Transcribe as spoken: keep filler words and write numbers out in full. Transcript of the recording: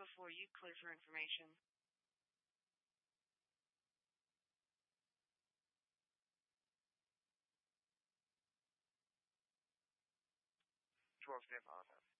before you clear for information. twelve step auto.